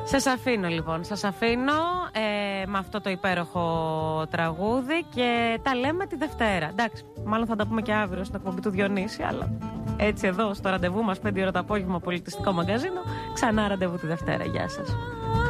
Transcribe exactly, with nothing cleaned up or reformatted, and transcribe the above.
Σας αφήνω λοιπόν, σας αφήνω ε, με αυτό το υπέροχο τραγούδι και τα λέμε τη Δευτέρα. Εντάξει, μάλλον θα τα πούμε και αύριο στην εκπομπή του Διονύση, αλλά έτσι εδώ στο ραντεβού μας πέντε ώρα το απόγευμα πολιτιστικό μαγκαζίνο, ξανά ραντεβού τη Δευτέρα. Γεια σας.